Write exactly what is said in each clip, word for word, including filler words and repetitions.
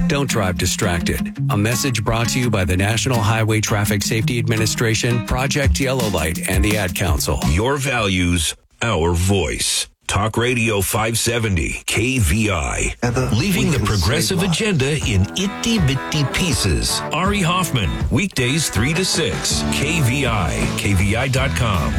Don't drive distracted. A message brought to you by the National Highway Traffic Safety Administration, Project Yellow Light, and the Ad Council. Your values, our voice. Talk Radio five seventy, K V I. Leaving the progressive agenda in itty-bitty pieces. Ari Hoffman, weekdays three to six, K V I, K V I dot com.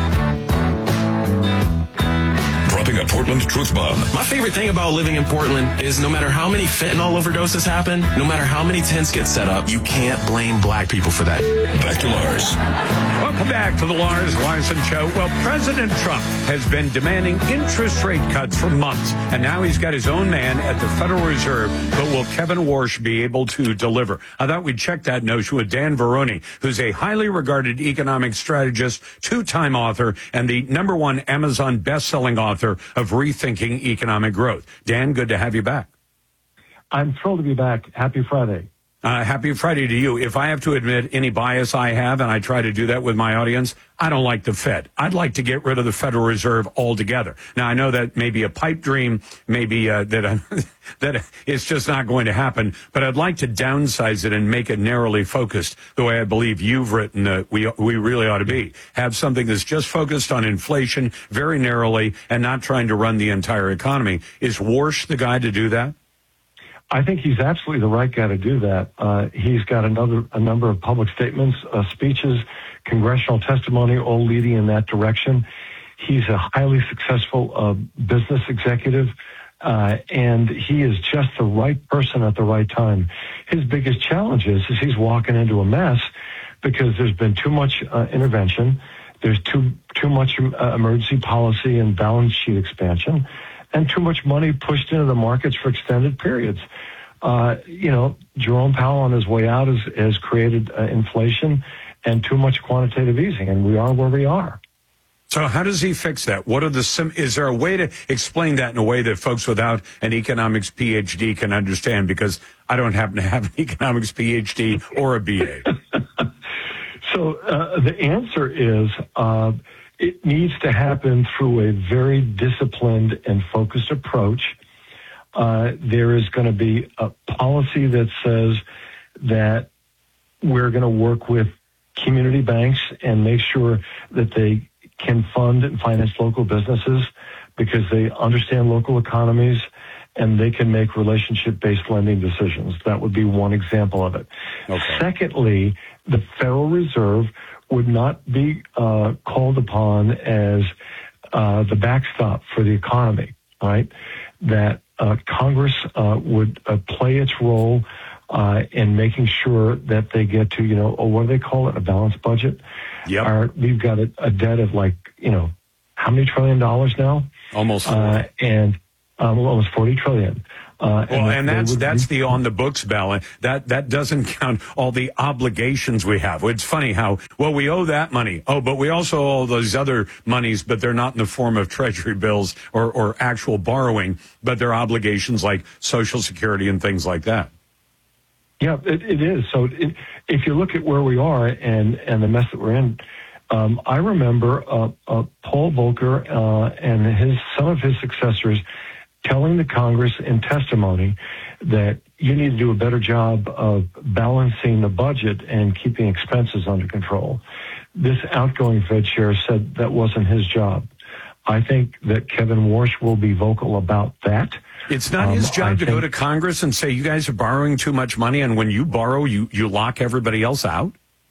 Dropping a Portland truth bomb. My favorite thing about living in Portland is no matter how many fentanyl overdoses happen, no matter how many tents get set up, you can't blame black people for that. Back to Lars. Welcome back to the Lars Larson Show. Well, President Trump has been demanding interest rate cuts for months, and now he's got his own man at the Federal Reserve. But will Kevin Warsh be able to deliver? I thought we'd check that notion with Dan Veroni, who's a highly regarded economic strategist, two-time author, and the number one Amazon best-selling author of Rethinking Economic Growth. Dan, good to have you back. I'm thrilled to be back. Happy Friday. Uh, happy Friday to you. If I have to admit any bias I have, and I try to do that with my audience, I don't like the Fed. I'd like to get rid of the Federal Reserve altogether. Now, I know that may be a pipe dream, maybe uh, that uh, that it's just not going to happen, but I'd like to downsize it and make it narrowly focused the way I believe you've written that we we really ought to be. Have something that's just focused on inflation very narrowly and not trying to run the entire economy. Is Warsh the guy to do that? I think he's absolutely the right guy to do that. Uh, he's got another a number of public statements, uh, speeches, congressional testimony, all leading in that direction. He's a highly successful uh, business executive, uh, and he is just the right person at the right time. His biggest challenge is, is he's walking into a mess because there's been too much uh, intervention. There's too too much uh, emergency policy and balance sheet expansion, and too much money pushed into the markets for extended periods. Uh, you know, Jerome Powell on his way out has, has created uh, inflation and too much quantitative easing, and we are where we are. So how does he fix that? What are the sim- is there a way to explain that in a way that folks without an economics P H D can understand? Because I don't happen to have an economics P H D or a B A. So uh, the answer is uh, it needs to happen through a very disciplined and focused approach. Uh, there is going to be a policy that says that we're going to work with community banks and make sure that they can fund and finance local businesses because they understand local economies and they can make relationship-based lending decisions. That would be one example of it. Okay. Secondly, the Federal Reserve would not be uh, called upon as uh, the backstop for the economy, right? That uh, Congress uh, would uh, play its role uh, in making sure that they get to, you know, oh, what do they call it, a balanced budget? Yep. Our, we've got a, a debt of like, you know, how many trillion dollars now? Almost. Uh, and um, almost forty trillion. Uh, well, and, and that's would, that's the on the books balance. That that doesn't count all the obligations we have. It's funny how well we owe that money. Oh, but we also owe those other monies, but they're not in the form of treasury bills or, or actual borrowing, but they're obligations like Social Security and things like that. Yeah, it, it is. So it, if you look at where we are and and the mess that we're in, um, I remember uh, uh, Paul Volcker uh, and his some of his successors telling the Congress in testimony that you need to do a better job of balancing the budget and keeping expenses under control. This outgoing Fed chair said that wasn't his job. I think that Kevin Warsh will be vocal about that. It's not his um, job I to think, go to Congress and say, you guys are borrowing too much money, and when you borrow, you, you lock everybody else out?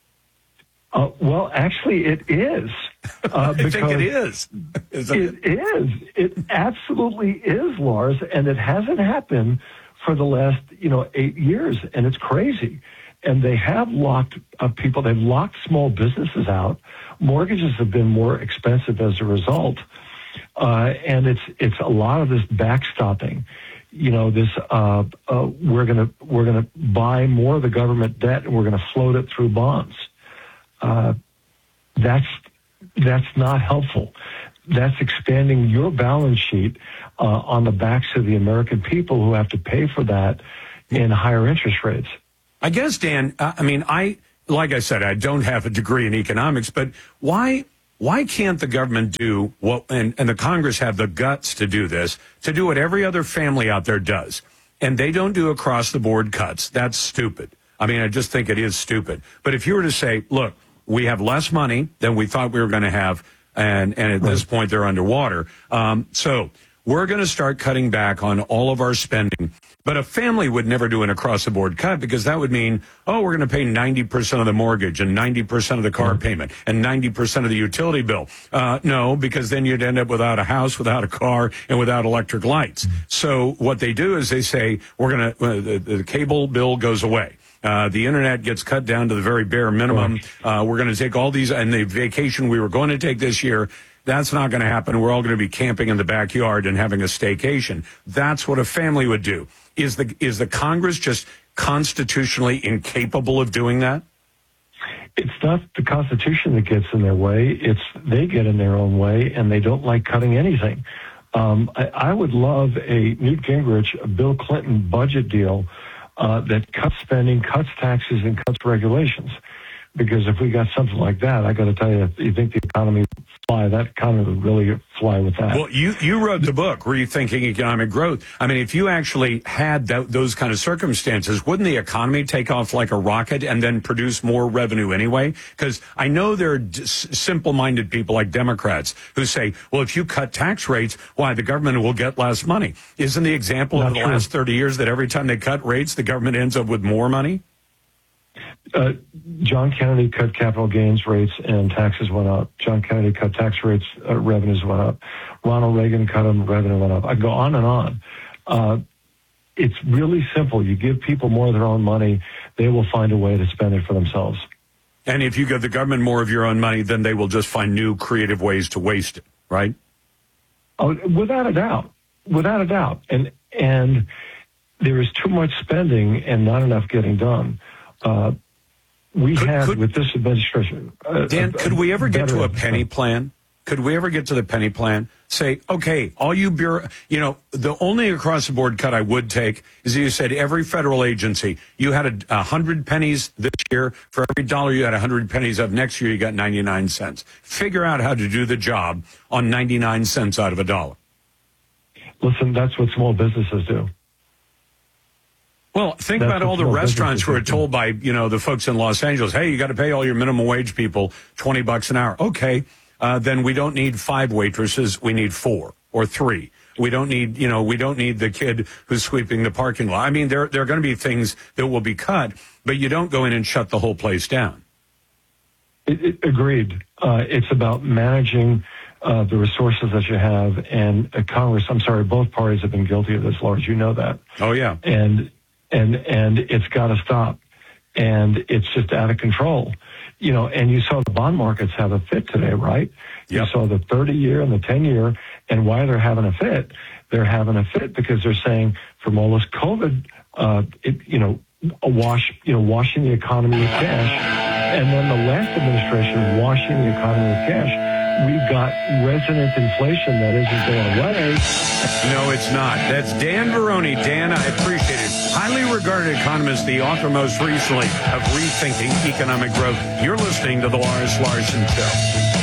Uh, well, actually, it is. Uh, I think it is. Isn't it? It is. It absolutely is, Lars, and it hasn't happened for the last, you know, eight years, and it's crazy. And they have locked uh, people. They've locked small businesses out. Mortgages have been more expensive as a result, uh, and it's it's a lot of this backstopping. You know, this uh, uh, we're gonna we're gonna buy more of the government debt, and we're gonna float it through bonds. Uh, that's that's not helpful. That's expanding your balance sheet uh, on the backs of the American people who have to pay for that in higher interest rates. I guess, Dan, uh, I mean, I like I said, I don't have a degree in economics, but why why can't the government do what, and, and the Congress have the guts to do this, to do what every other family out there does? and they don't do across-the-board cuts, that's stupid. I mean, I just think it is stupid. But if you were to say, look, we have less money than we thought we were going to have, and, and at this point they're underwater. Um, so we're going to start cutting back on all of our spending. But a family would never do an across-the-board cut because that would mean, oh, we're going to pay ninety percent of the mortgage and ninety percent of the car payment and ninety percent of the utility bill. Uh, no, because then you'd end up without a house, without a car, and without electric lights. So what they do is they say, we're going to, uh, the, the cable bill goes away. Uh, the internet gets cut down to the very bare minimum. Uh, we're going to take all these, and the vacation we were going to take this year, that's not going to happen. We're all going to be camping in the backyard and having a staycation. That's what a family would do. Is the is the Congress just constitutionally incapable of doing that? It's not the Constitution that gets in their way. It's they get in their own way, and they don't like cutting anything. Um, I, I would love a Newt Gingrich, a Bill Clinton budget deal uh, that cuts spending, cuts taxes, and cuts regulations. Because if we got something like that, I got to tell you, you think the economy would fly, that economy would really fly with that. Well, you, you wrote the book, Rethinking Economic Growth. I mean, if you actually had that, those kind of circumstances, wouldn't the economy take off like a rocket and then produce more revenue anyway? Because I know there are d- simple-minded people like Democrats who say, well, if you cut tax rates, why, the government will get less money. Isn't the example Not of the true. last thirty years that every time they cut rates, the government ends up with more money? Uh, John Kennedy cut capital gains rates and taxes went up. John Kennedy cut tax rates, uh, revenues went up. Ronald Reagan cut them, revenue went up. I go on and on. Uh, it's really simple. You give people more of their own money, they will find a way to spend it for themselves. And if you give the government more of your own money, then they will just find new creative ways to waste it, right? Oh, without a doubt. Without a doubt. And, and there is too much spending and not enough getting done. Uh, We could, have, could, with this administration... Uh, Dan, a, could we ever get to a better, penny plan? Could we ever get to the penny plan? Say, okay, all you bureau... You know, the only across-the-board cut I would take is you said every federal agency, you had a, a hundred pennies this year. For every dollar you had a hundred pennies of, next year you got ninety-nine cents. Figure out how to do the job on ninety-nine cents out of a dollar. Listen, that's what small businesses do. Well, think That's about all the restaurants who are do. told by, you know, the folks in Los Angeles, hey, you got to pay all your minimum wage people twenty bucks an hour. Okay, uh, then we don't need five waitresses. We need four or three. We don't need, you know, we don't need the kid who's sweeping the parking lot. I mean, there, there are going to be things that will be cut, but you don't go in and shut the whole place down. It, it, agreed. Uh, it's about managing uh, the resources that you have. And uh, Congress, I'm sorry, both parties have been guilty of this, Lars. You know that. Oh, yeah. And and and it's got to stop. And it's just out of control. You know, and you saw the bond markets have a fit today, right? Yep. You saw the thirty-year and the ten-year, and why they're having a fit. They're having a fit because they're saying from all this COVID, uh, it, you know, a wash, you know, washing the economy with cash. And then the last administration washing the economy with cash. We've got resident inflation that isn't going away. No, it's not. That's Dan Baroni. Dan, I appreciate it. Highly regarded economist, the author most recently of Rethinking Economic Growth. You're listening to The Lars Larson Show.